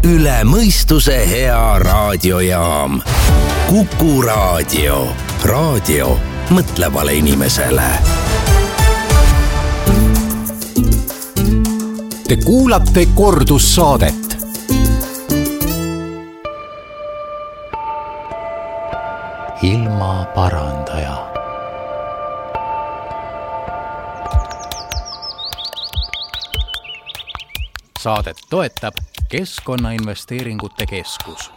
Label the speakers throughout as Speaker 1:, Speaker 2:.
Speaker 1: üle mõistuse hea raadiojaam. Kuku raadio. Raadio mõtlevale inimesele.
Speaker 2: Te kuulate kordussaadet. Ilma parandaja. Saadet toetab Keskkonnainvesteeringute Keskus.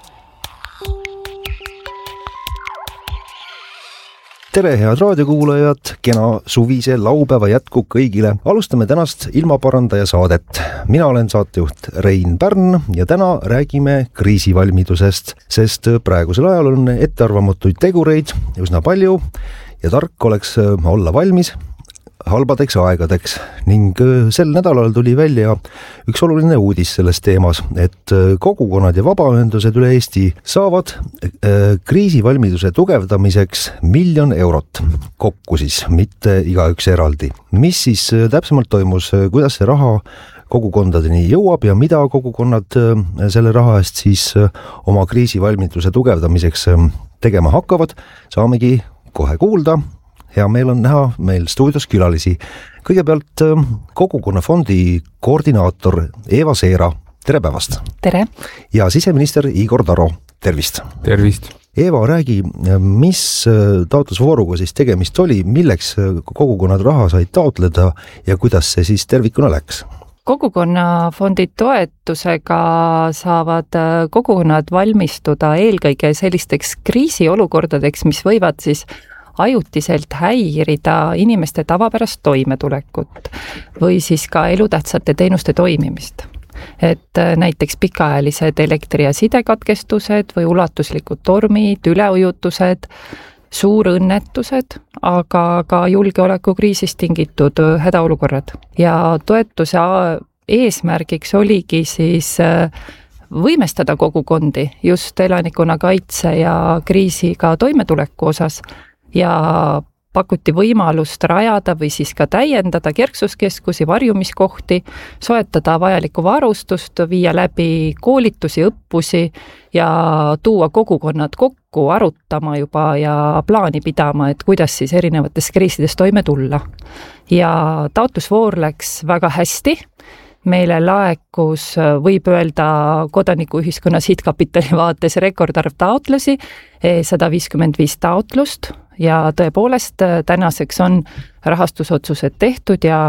Speaker 3: Tere, head raadiokuulajad, kena suvise laupäeva jätku kõigile. Alustame tänast Ilmaparandaja saadet. Mina olen saatejuht Rein Pärn ja täna räägime kriisivalmidusest, sest praegusel ajal on ettearvamatuid tegureid üsna palju ja tark oleks olla valmis halbadeks aegadeks ning sel nädalal tuli välja üks oluline uudis selles teemas, et kogukonnad ja vabaühendused üle Eesti saavad kriisivalmiduse tugevdamiseks 1 000 000 eurot kokku siis, mitte igaüks eraldi. Mis siis täpsemalt toimus, kuidas see raha kogukondadeni jõuab ja mida kogukonnad selle raha eest siis oma kriisivalmiduse tugevdamiseks tegema hakkavad, saamegi kohe kuulda. Hea meel on näha meil stuudios külalisi. Kõigepealt kogukonnafondi koordinaator Eva Seera. Tere päevast!
Speaker 4: Tere!
Speaker 3: Ja siseminister Igor Taro. Tervist!
Speaker 5: Tervist!
Speaker 3: Eva, räägi, mis taotlusvooruga siis tegemist oli, milleks kogukonnad raha said taotleda ja kuidas see siis tervikuna läks?
Speaker 4: Kogukonnafondi toetusega saavad kogukonnad valmistuda eelkõige sellisteks kriisiolukordadeks, mis võivad siis ajutiselt häirida inimeste tavapärast toimetulekut või siis ka elutähtsate teenuste toimimist. Et näiteks pikaajalised elektri- ja sidekatkestused või ulatuslikud tormid, üleujutused, suurõnnetused, aga ka julgeolekukriisist tingitud hädaolukorrad. Ja toetuse eesmärgiks oligi siis võimestada kogukondi just elanikkonna kaitse ja kriisiga toimetuleku osas ja pakuti võimalust rajada või siis ka täiendada kerksuskeskusi, varjumiskohti, soetada vajalikku varustust, viia läbi koolitusi, õppusi ja tuua kogukonnad kokku arutama juba ja plaani pidama, et kuidas siis erinevates kriisides toime tulla. Ja taotlusvoor läks väga hästi. Meile laekus, võib öelda, kodanikuühiskonna sihtkapitali vaates rekordarv taotlusi, 155 taotlust ja tõepoolest tänaseks on rahastusotsused tehtud ja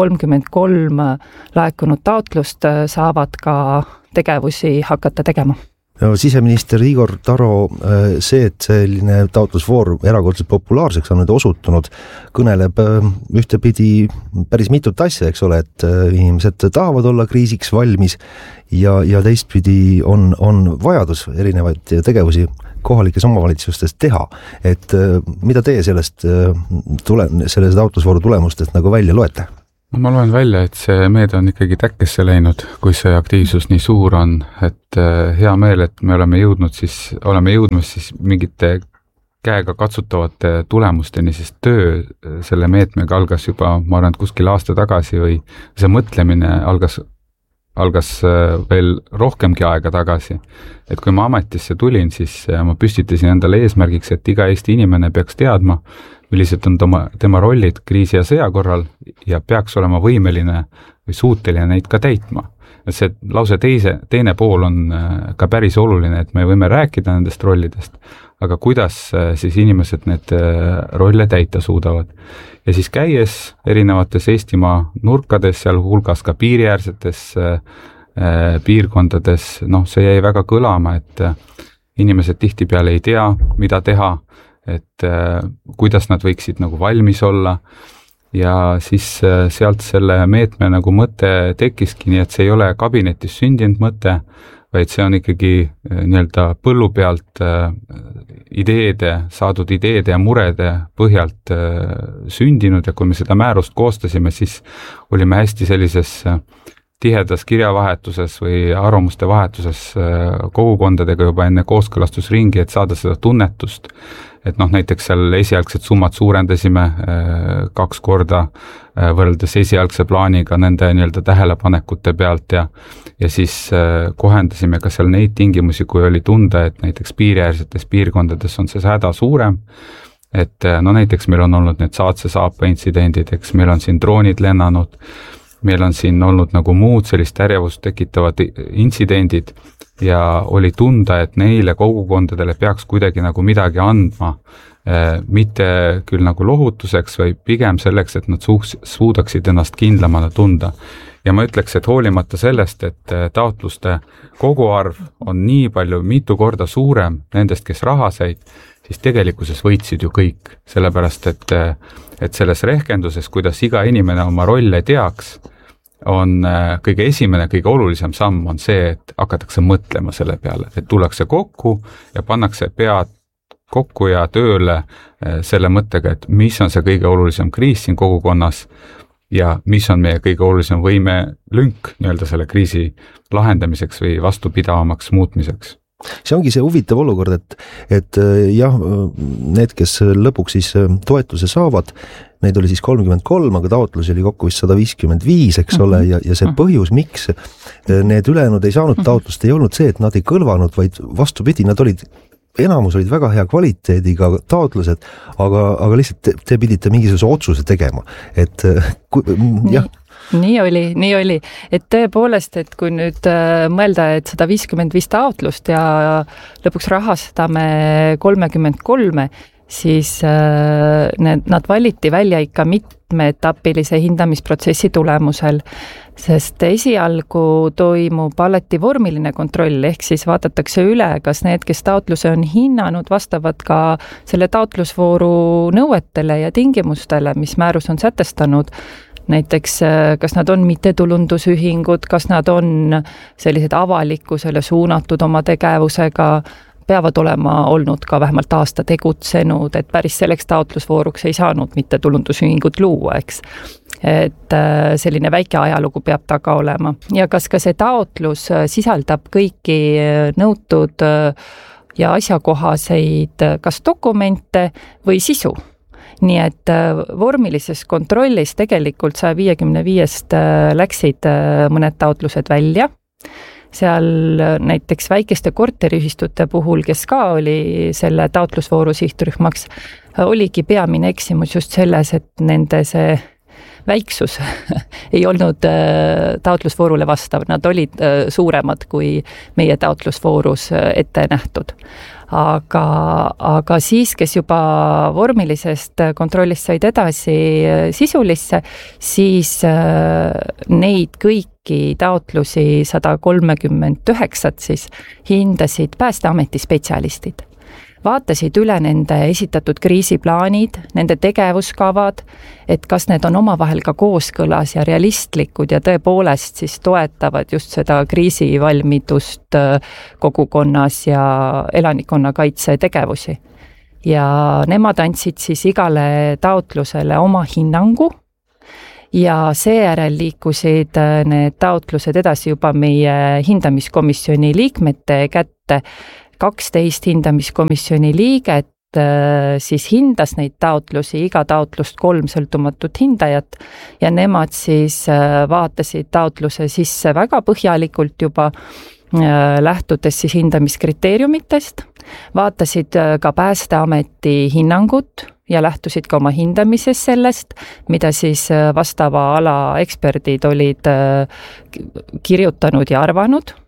Speaker 4: 33 laekunud taotlust saavad ka tegevusi hakata tegema.
Speaker 3: No, siseminister Igor Taro, see, et selline taotlusvoor erakordselt populaarseks on nüüd osutunud, kõneleb ühtepidi päris mitut asja, eks ole, et inimesed tahavad olla kriisiks valmis ja teistpidi on vajadus erinevaid tegevusi kohalikes omavalitsustes teha. Et mida teie selle taotlusvooru tulemustest nagu välja loete?
Speaker 5: No, ma loen välja, et see meede on ikkagi täkkesse läinud, kui see aktiivsus nii suur on, et hea meel, et me oleme jõudmas siis mingite käega katsutavate tulemusteni, sest töö selle meetmega algas juba, ma arvan, kuskil aasta tagasi või see mõtlemine algas veel rohkemgi aega tagasi. Et kui ma ametisse tulin, siis ma püstitasin endale eesmärgiks, et iga Eesti inimene peaks teadma, millised on tema rollid kriisi ja sõja korral ja peaks olema võimeline või suuteline neid ka täitma. See lause teine pool on ka päris oluline, et me võime rääkida nendest rollidest, aga kuidas siis inimesed need rolle täita suudavad. Ja siis käies erinevates Eestimaa nurkades, seal hulgas ka piiriäärsetes piirkondades, see jäi väga kõlama, et inimesed tihtipeale ei tea, mida teha, et kuidas nad võiksid nagu valmis olla ja siis sealt selle meetme nagu mõte tekkiski, nii et see ei ole kabinetis sündinud mõte, vaid see on ikkagi nii-öelda põllu pealt saadud ideede ja murede põhjalt sündinud ja kui me seda määrust koostasime, siis olime hästi sellises tihedas kirjavahetuses või arvamuste vahetuses kogukondadega juba enne kooskõlastusringi, et saada seda tunnetust, et näiteks seal esialgsed summad suurendasime 2 korda võrreldes esialgse plaaniga nende nii-öelda tähelepanekute pealt ja siis kohendasime ka seal neid tingimusi, kui oli tunda, et näiteks piiriäärsetes piirkondades on see häda suurem, et näiteks meil on olnud need saatse-saapa intsidendid, eks meil on siin droonid lennanud, meil on siin olnud nagu muud sellist ärjavust tekitavad intsidendid ja oli tunda, et neile kogukondadele peaks kuidagi nagu midagi andma, mitte küll nagu lohutuseks, või pigem selleks, et nad suudaksid ennast kindlamana tunda. Ja ma ütleks, et hoolimata sellest, et taotluste koguarv on nii palju, mitu korda suurem nendest, kes raha said, siis tegelikkuses võitsid ju kõik, sellepärast et selles rehkenduses, kuidas iga inimene oma rolle teaks, on kõige esimene, kõige olulisem samm on see, et hakatakse mõtlema selle peale, et tullakse kokku ja pannakse pead kokku ja tööle selle mõttega, et mis on see kõige olulisem kriis siin kogukonnas ja mis on meie kõige olulisem võimelünk nii-öelda selle kriisi lahendamiseks või vastupidavamaks muutmiseks.
Speaker 3: See ongi see huvitav olukord, et jah, need, kes lõpuks siis toetuse saavad, neid oli siis 33, aga taotlusi oli kokku vist 155, eks ole, ja see põhjus, miks need ülejäänud ei saanud taotlust, ei olnud see, et nad ei kõlvanud, vaid vastupidi, enamus olid väga hea kvaliteediga taotlused, aga lihtsalt te pidite mingisuguse otsuse tegema, et jah.
Speaker 4: Nii oli, et tõepoolest, et kui nüüd mõelda, et 155 taotlust ja lõpuks rahastame 33, siis nad valiti välja ikka mitmeetapilise hindamisprotsessi tulemusel, sest esialgu toimub alati vormiline kontroll, ehk siis vaadatakse üle, kas need, kes taotluse on hinnanud, vastavad ka selle taotlusvooru nõuetele ja tingimustele, mis määrus on sätestanud. Näiteks, kas nad on mittetulundusühingud, kas nad on sellised avalikkusele suunatud oma tegevusega, peavad olema olnud ka vähemalt aasta tegutsenud, et päris selleks taotlusvooruks ei saanud mittetulundusühingut luua, eks. Et selline väike ajalugu peab taga olema. Ja kas ka see taotlus sisaldab kõiki nõutud ja asjakohaseid kas dokumente või sisu? Nii et vormilises kontrollis tegelikult 155-st läksid mõned taotlused välja. Seal näiteks väikeste korteriühistute puhul, kes ka oli selle taotlusvooru sihtrühmaks, oligi peamine eksimus just selles, et nende see väiksus ei olnud taotlusvoorule vastav. Nad olid suuremad kui meie taotlusvoorus ette nähtud. Aga siis, kes juba vormilisest kontrollist said edasi sisulisse, siis neid kõiki taotlusi 139 siis hindasid Päästeameti spetsialistid. Vaatasid üle nende esitatud kriisiplaanid, nende tegevuskavad, et kas need on omavahel ka kooskõlas ja realistlikud ja tõepoolest siis toetavad just seda kriisivalmidust kogukonnas ja elanikkonnakaitse tegevusi. Ja nemad andsid siis igale taotlusele oma hinnangu ja seejärel liikusid need taotlused edasi juba meie hindamiskomisjoni liikmete kätte. 12 hindamiskomisjoni liiget siis hindas neid taotlusi, iga taotlust 3 sõltumatut hindajat ja nemad siis vaatasid taotluse sisse väga põhjalikult juba, lähtudes siis hindamiskriteeriumitest, vaatasid ka Päästeameti hinnangut ja lähtusid ka oma hindamises sellest, mida siis vastava ala eksperdid olid kirjutanud ja arvanud.